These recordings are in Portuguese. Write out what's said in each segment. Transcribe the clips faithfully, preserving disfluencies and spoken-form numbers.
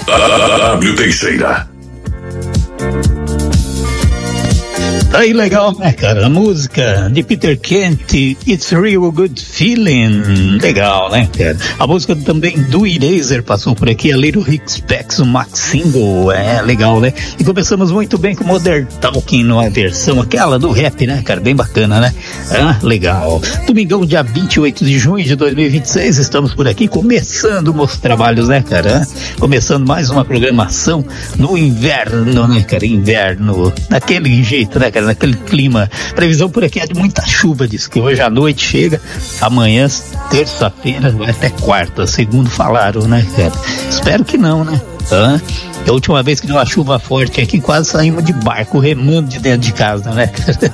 W Teixeira. Aí legal, né, cara? A música de Peter Kent, It's Real Good Feeling. Legal, né, cara? A música também do Eraser passou por aqui, a Little Rick Specs, o Max Single. É, legal, né? E começamos muito bem com Modern Talking, numa versão aquela do rap, né, cara? Bem bacana, né? Ah, legal. Domingão, dia vinte e oito de junho de dois mil e vinte e seis, estamos por aqui começando os trabalhos, né, cara? Começando mais uma programação no inverno, né, cara? Inverno, daquele jeito, né, cara? Naquele clima. Previsão por aqui é de muita chuva, diz que hoje à noite chega, amanhã, terça-feira, vai até quarta, segundo falaram, né, cara? Espero que não, né? Hã? A última vez que deu uma chuva forte aqui, quase saímos de barco, remando de dentro de casa, né?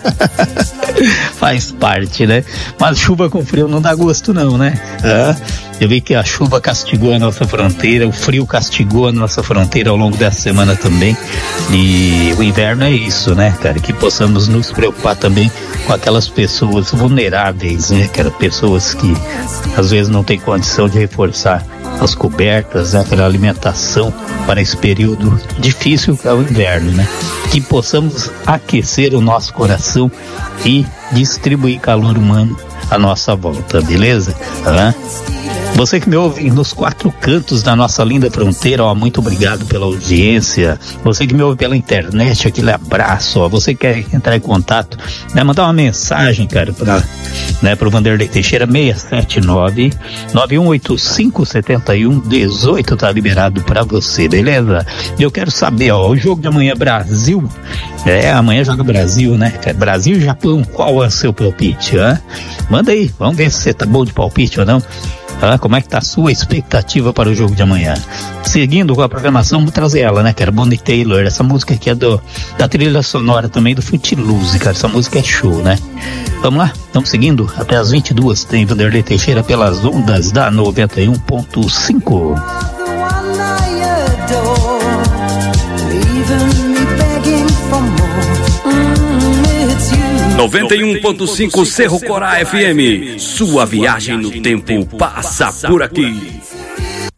Faz parte, né? Mas chuva com frio não dá gosto não, né? Hã? Eu vi que a chuva castigou a nossa fronteira, o frio castigou a nossa fronteira ao longo dessa semana também. E o inverno é isso, né, cara? Que possamos nos preocupar também com aquelas pessoas vulneráveis, né, cara? Pessoas que às vezes não têm condição de reforçar as cobertas, né, aquela alimentação para esse período difícil que é o inverno, né? Que possamos aquecer o nosso coração e distribuir calor humano à nossa volta, beleza? Ah. Você que me ouve nos quatro cantos da nossa linda fronteira, ó, muito obrigado pela audiência. Você que me ouve pela internet, aquele abraço, ó. Você que quer entrar em contato, né, mandar uma mensagem, cara, para, né, pro Vanderlei Teixeira, seis sete nove, nove um oito cinco, sete um um oito, tá liberado para você, beleza? Eu quero saber, ó, o jogo de amanhã, Brasil, é, amanhã joga Brasil, né, cara? Brasil e Japão, qual é o seu palpite, hã? Manda aí, vamos ver se você tá bom de palpite ou não. Ah, como é que tá a sua expectativa para o jogo de amanhã? Seguindo com a programação, vou trazer ela, né, cara? Bonnie Taylor, essa música aqui é do, da trilha sonora também do Footloose, cara. Essa música é show, né? Vamos lá, estamos seguindo até as vinte e duas. Tem Vanderlei Teixeira pelas ondas da noventa e um ponto cinco. noventa e um ponto cinco Cerro Corá F M. Sua viagem no tempo passa por aqui.